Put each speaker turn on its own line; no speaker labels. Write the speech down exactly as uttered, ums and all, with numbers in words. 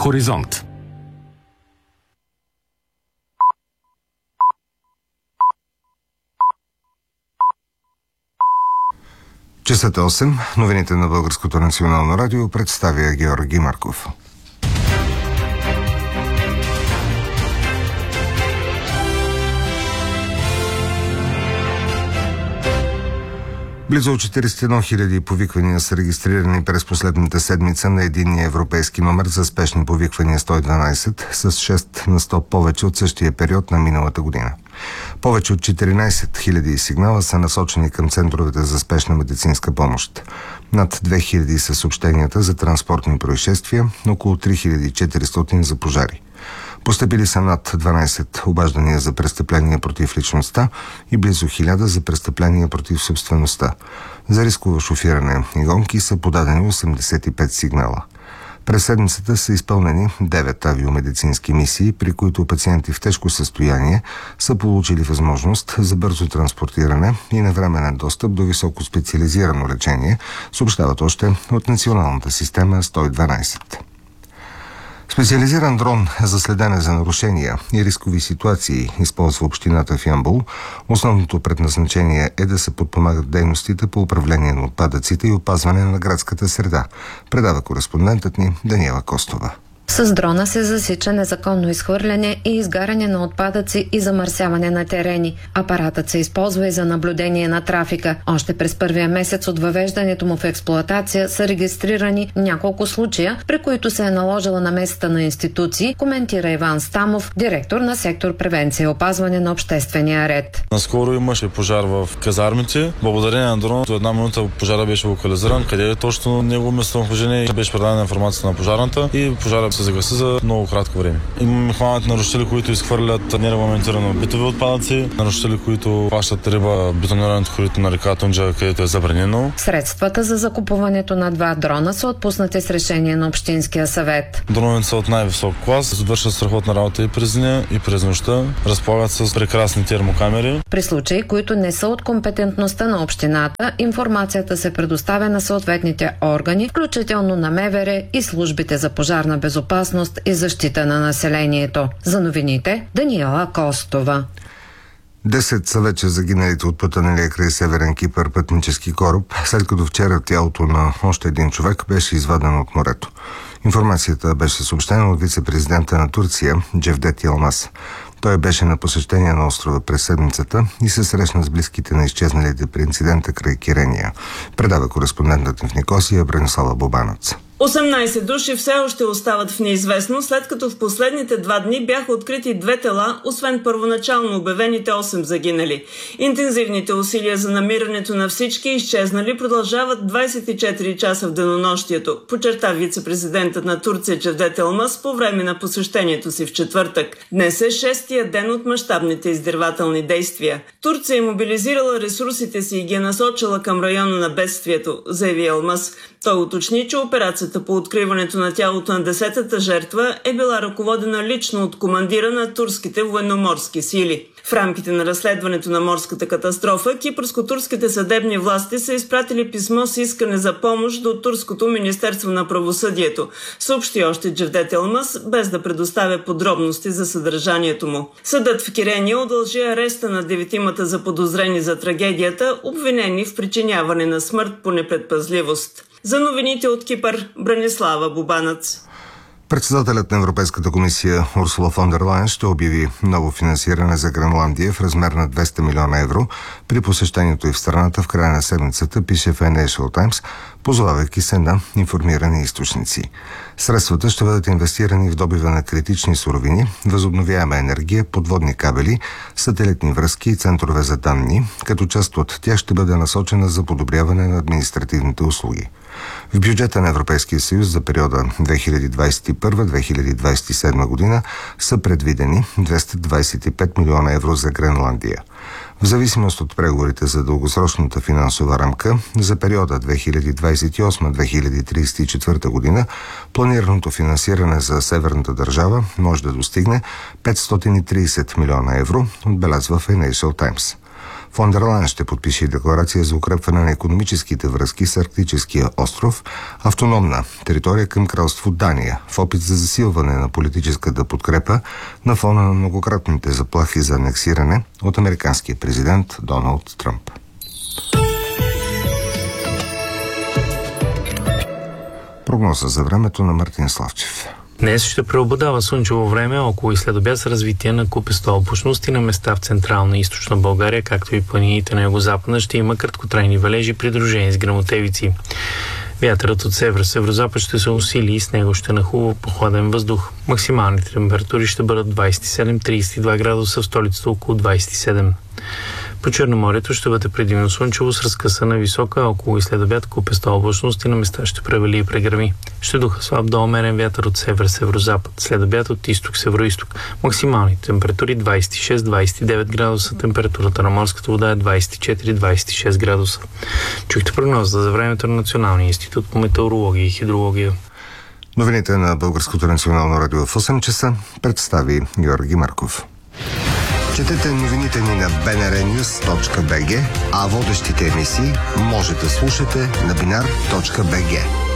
Хоризонт.
Часът е осем. Новините на Българското национално радио представя Георги Марков. Близо четиридесет и една хиляди повиквания са регистрирани през последната седмица на единния европейски номер за спешни повиквания сто и дванадесет, с шест на сто повече от същия период на миналата година. Повече от четиринадесет хиляди сигнала са насочени към центровете за спешна медицинска помощ. Над две хиляди са съобщенията за транспортни происшествия, около три хиляди и четиристотин за пожари. Постъпили са над дванадесет обаждания за престъпления против личността и близо хиляда за престъпления против собствеността. За рисково шофиране и гонки са подадени осемдесет и пет сигнала. През седмицата са изпълнени девет авиомедицински мисии, при които пациенти в тежко състояние са получили възможност за бързо транспортиране и навременен достъп до високо специализирано лечение, съобщават още от националната система сто и дванадесет. Специализиран дрон за следене за нарушения и рискови ситуации използва общината в Ямбол. Основното предназначение е да се подпомагат дейностите по управление на отпадъците и опазване на градската среда, предава кореспондентът ни Даниела Костова.
С дрона се засича незаконно изхвърляне и изгаряне на отпадъци и замърсяване на терени. Апаратът се използва и за наблюдение на трафика. Още през първия месец от въвеждането му в експлоатация са регистрирани няколко случая, при които се е наложила намесата на институции, коментира Иван Стамов, директор на сектор превенция и опазване на обществения ред.
Наскоро имаше пожар в казармите. Благодарение на дрона, до една минута пожара беше локализиран, къде е точно негово местонахождение, беше предадена информацията на пожарната и пожара се загаси за много кратко време. Имаме хванати нарушители, които изхвърлят нерегламентирано битови отпадъци, нарушители, които плащат риба бетонирането корито на река Тунджа, където е забранено.
Средствата за закупуването на два дрона са отпуснати с решение на Общинския съвет.
Дроновете са от най-висок клас, извършват страхотна работа и през деня, и през нощта, разполагат с прекрасни термокамери.
При случаи, които не са от компетентността на общината, информацията се предоставя на съответните органи, включително на МВР и службите за пожарна безопасност и защита на населението. За новините, Даниела Костова.
Десет са вече загиналите от потъналия край Северен Кипър пътнически кораб, след като вчера тялото на още един човек беше извадено от морето. Информацията беше съобщена от вице-президента на Турция Джевдет Йилмаз. Той беше на посещение на острова през седмицата и се срещна с близките на изчезналите при инцидента край Кирения. Предава кореспондентът в Никосия Бранислава Бобанец.
осемнадесет души все още остават в неизвестно, след като в последните два дни бяха открити две тела, освен първоначално обявените осем загинали. Интензивните усилия за намирането на всички изчезнали продължават двадесет и четири часа в денонощието, подчерта вице-президентът на Турция Джевдет Йилмаз по време на посещението си в четвъртък. Днес е шестия ден от мащабните издирвателни действия. Турция е мобилизирала ресурсите си и ги е насочила към района на бедствието, заяви Йилмаз. Той уточни, че операцията по откриването на тялото на десетата жертва е била ръководена лично от командира на турските военноморски сили. В рамките на разследването на морската катастрофа, кипърско-турските съдебни власти са изпратили писмо с искане за помощ до Турското министерство на правосъдието, съобщи още Джевдет Йилмаз, без да предоставя подробности за съдържанието му. Съдът в Кирения удължи ареста на деветимата заподозрени за трагедията, обвинени в причиняване на смърт по непредпазливост. За новините от Кипър, Бранислава Бобанец.
Председателят на Европейската комисия Урсула фон дер Лайен ще обяви ново финансиране за Гренландия в размер на двеста милиона евро при посещението й в страната в края на седмицата, пише Financial Times, позовавайки се на информирани източници. Средствата ще бъдат инвестирани в добива на критични суровини, възобновяема енергия, подводни кабели, сателитни връзки и центрове за данни, като част от тях ще бъде насочена за подобряване на административните услуги. В бюджета на Европейския съюз за периода две хиляди двадесет и първа до две хиляди двадесет и седма година са предвидени двеста двадесет и пет милиона евро за Гренландия. В зависимост от преговорите за дългосрочната финансова рамка за периода две хиляди двадесет и осма до две хиляди тридесет и четвърта година, планираното финансиране за северната държава може да достигне петстотин и тридесет милиона евро, отбелязва Financial Times. Фон дер Лайен ще подпише декларация за укрепване на икономическите връзки с Арктическия остров, автономна територия към кралство Дания, в опит за засилване на политическата подкрепа на фона на многократните заплахи за анексиране от американския президент Доналд Тръмп. Прогноза за времето на Мартин Славчев.
Днес ще преобладава слънчево време около и следобед с развитие на купеста облачност и на места в централна и източна България, както и планините на югозападна ще има краткотрайни валежи, придружени с гръмотевици. Вятърът от север-северозапад ще се усили и с него ще нахлува прохладен въздух. Максималните температури ще бъдат двадесет и седем до тридесет и два градуса, в столицата около двадесет и седем. По Черноморието ще бъде предимно слънчево с разкъсана висока, около и следобед купеста облачност и на места ще превали и прегръми. Ще духа слаб до умерен вятър от север-северозапад, следобед от изток-североизток. Максималните температури двадесет и шест до двадесет и девет градуса, температурата на морската вода е двадесет и четири до двадесет и шест градуса. Чухте прогноза за времето на Националния институт по метеорология и хидрология.
Новините на Българското национално радио в осем часа представи Георги Марков. Четете новините ни на би ен ар нюс точка би джи, а водещите емисии може да слушате на бинар точка би джи.